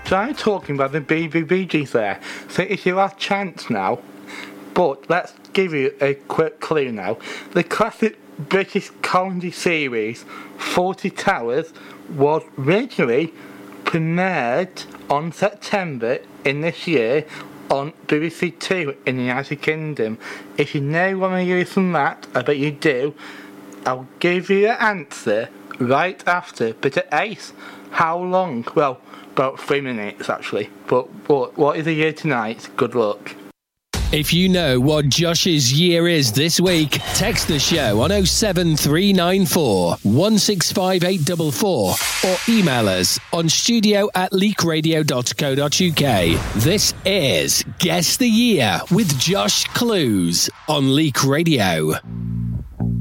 So I'm talking about the BBBGs there. So it's your last chance now. But let's give you a quick clue now. The classic British comedy series 40 Towers was originally premiered on September in this year on BBC Two in the United Kingdom. If you know one of you from that, I bet you do, I'll give you the answer right after. But at Ace, how long? Well, about 3 minutes actually. But what is the year tonight? Good luck. If you know what Josh's year is this week, text the show on 07394 165844 or email us on studio@leakradio.co.uk. This is Guess the Year with Josh Clues on Leak Radio.